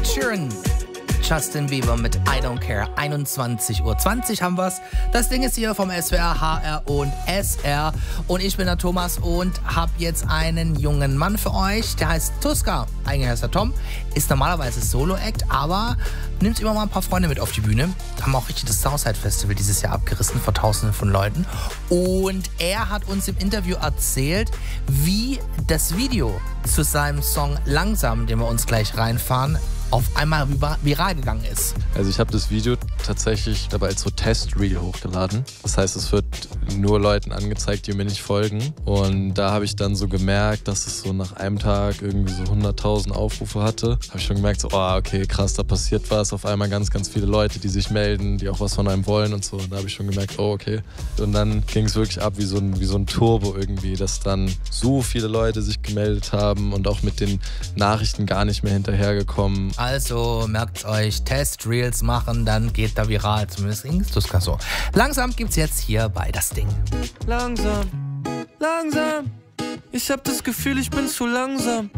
Ed Sheeran, Justin Bieber mit I Don't Care. 21:20 Uhr haben wir's. Das Ding ist hier vom SWR, HR und SR. Und ich bin der Thomas und habe jetzt einen jungen Mann für euch. Der heißt Tuska. Eigentlich heißt er Tom. Ist normalerweise Solo-Act, aber nimmt immer mal ein paar Freunde mit auf die Bühne. Haben auch richtig das Southside Festival dieses Jahr abgerissen vor Tausenden von Leuten. Und er hat uns im Interview erzählt, wie das Video zu seinem Song Langsam, den wir uns gleich reinfahren, auf einmal viral gegangen ist. Also ich habe das Video tatsächlich dabei als so Test-Reel hochgeladen. Das heißt, es wird nur Leuten angezeigt, die mir nicht folgen. Und da habe ich dann so gemerkt, dass es so nach einem Tag irgendwie so 100.000 Aufrufe hatte. Habe ich schon gemerkt, so, oh, okay, krass, da passiert was. Auf einmal ganz, ganz viele Leute, die sich melden, die auch was von einem wollen und so. Und da habe ich schon gemerkt, oh, okay. Und dann ging es wirklich ab wie so ein Turbo irgendwie, dass dann so viele Leute sich gemeldet haben und auch mit den Nachrichten gar nicht mehr hinterhergekommen. Also merkt euch, Test-Reels machen, dann geht da viral. Zumindest ging es Tuska so. Langsam gibt's jetzt hier bei Das Ding. Langsam, langsam. Ich hab das Gefühl, ich bin zu langsam.